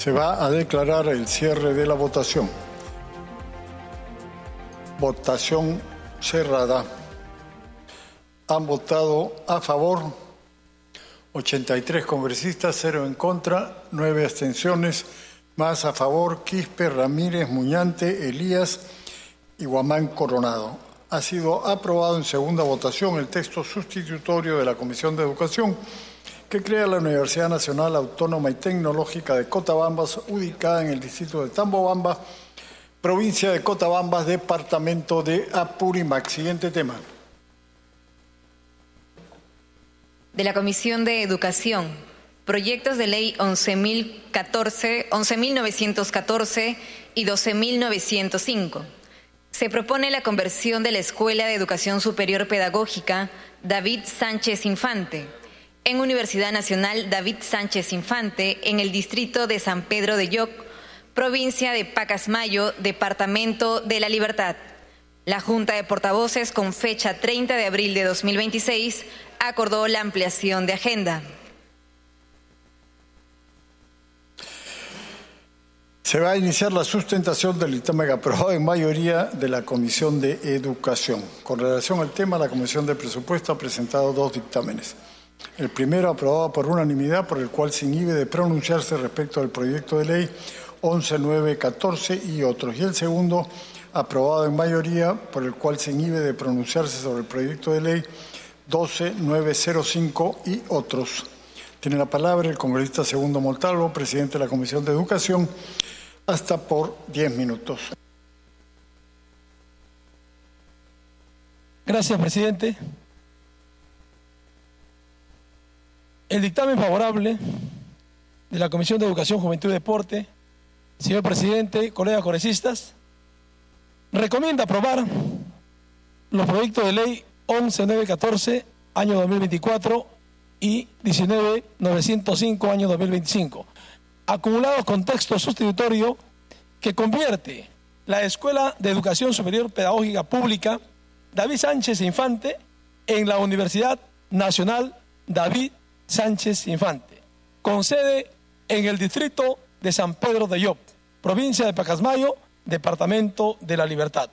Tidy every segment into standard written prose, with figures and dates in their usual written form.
Se va a declarar el cierre de la votación. Votación cerrada. Han votado a favor 83 congresistas, 0 en contra, 9 abstenciones, más a favor Quispe, Ramírez, Muñante, Elías y Guamán Coronado. Ha sido aprobado en segunda votación el texto sustitutorio de la Comisión de Educación que crea la Universidad Nacional Autónoma y Tecnológica de Cotabambas, ubicada en el distrito de Tambobamba, provincia de Cotabambas, departamento de Apurímac. Siguiente tema. De la Comisión de Educación, proyectos de ley 11.914 y 12.905. Se propone la conversión de la Escuela de Educación Superior Pedagógica David Sánchez Infante en Universidad Nacional David Sánchez Infante en el distrito de San Pedro de Lloc, provincia de Pacasmayo, departamento de La Libertad. La Junta de Portavoces, con fecha 30 de abril de 2026, acordó la ampliación de agenda. Se va a iniciar la sustentación del dictamen aprobado en mayoría de la Comisión de Educación. Con relación al tema, la Comisión de Presupuesto ha presentado 2 dictámenes. El primero, aprobado por unanimidad, por el cual se inhibe de pronunciarse respecto al proyecto de ley 11.914 y otros. Y el segundo, aprobado en mayoría, por el cual se inhibe de pronunciarse sobre el proyecto de ley 12.905 y otros. Tiene la palabra el congresista Segundo Montalvo, presidente de la Comisión de Educación, hasta por 10 minutos. Gracias, presidente. El dictamen favorable de la Comisión de Educación, Juventud y Deporte, señor presidente, colegas congresistas, recomienda aprobar los proyectos de ley 11.914, año 2024, y 19.905, año 2025, acumulados con texto sustitutorio que convierte la Escuela de Educación Superior Pedagógica Pública David Sánchez Infante en la Universidad Nacional David Sánchez Infante, con sede en el distrito de San Pedro de Llop, provincia de Pacasmayo, departamento de La Libertad.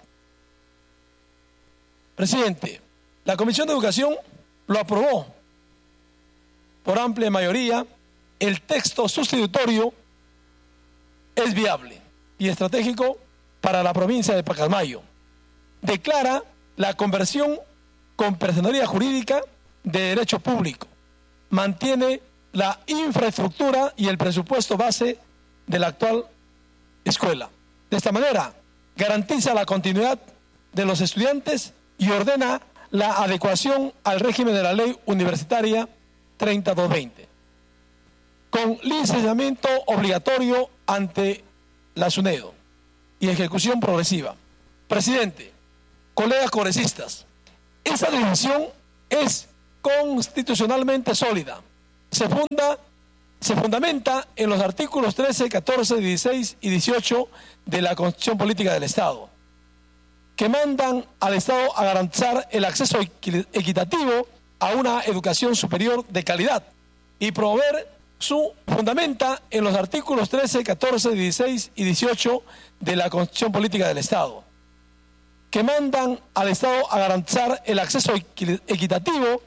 Presidente, la Comisión de Educación lo aprobó por amplia mayoría. El texto sustitutorio es viable y estratégico para la provincia de Pacasmayo. Declara la conversión con personería jurídica de derecho público. Mantiene la infraestructura y el presupuesto base de la actual escuela. De esta manera, garantiza la continuidad de los estudiantes y ordena la adecuación al régimen de la Ley Universitaria 3220, con licenciamiento obligatorio ante la SUNEDO y ejecución progresiva. Presidente, colegas congresistas, esta decisión es constitucionalmente sólida. Se fundamenta en los artículos 13, 14, 16 y 18 de la Constitución Política del Estado, que mandan al Estado a garantizar el acceso equitativo a una educación superior de calidad y promover su fundamenta en los artículos 13, 14, 16 y 18 de la Constitución Política del Estado, que mandan al Estado a garantizar el acceso equitativo